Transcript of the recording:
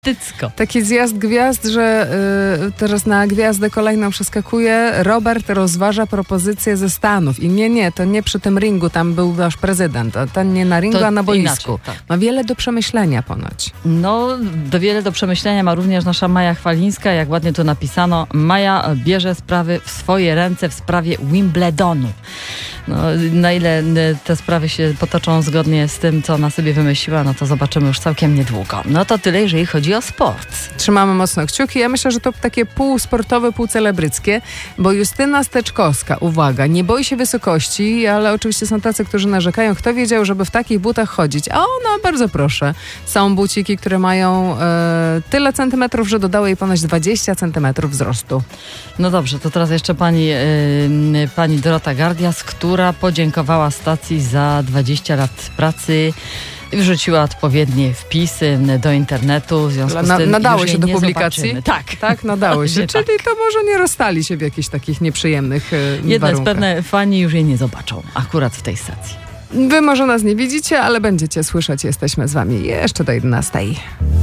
Tycko. Taki zjazd gwiazd, że teraz na gwiazdę kolejną przeskakuje. Robert rozważa propozycję ze Stanów. I nie, to nie przy tym ringu, tam był wasz prezydent. To nie na ringu, a na boisku. Inaczej, tak. Ma wiele do przemyślenia ponoć. No, wiele do przemyślenia ma również nasza Maja Chwalińska. Jak ładnie tu napisano, Maja bierze sprawy w swoje ręce w sprawie Wimbledonu. No, na ile te sprawy się potoczą zgodnie z tym, co ona sobie wymyśliła, no to zobaczymy już całkiem niedługo. No to tyle, jeżeli chodzi o sport. Trzymamy mocno kciuki. Ja myślę, że to takie półsportowe, półcelebryckie, bo Justyna Steczkowska, uwaga, nie boi się wysokości, ale oczywiście są tacy, którzy narzekają. Kto wiedział, żeby w takich butach chodzić? A ona, bardzo proszę. Są buciki, które mają tyle centymetrów, że dodały jej ponoć 20 centymetrów wzrostu. No dobrze, to teraz jeszcze pani Dorota Gardias, która podziękowała stacji za 20 lat pracy. Wrzuciła odpowiednie wpisy do internetu. W związku z tym nadały już się do nie publikacji? Zobaczymy. Tak, nadały się. Tak. Czyli to może nie rozstali się w jakichś takich nieprzyjemnych Jedno jest warunkach. pewne, fani już jej nie zobaczą. Akurat w tej stacji. Wy może nas nie widzicie, ale będziecie słyszeć. Jesteśmy z wami jeszcze do 11.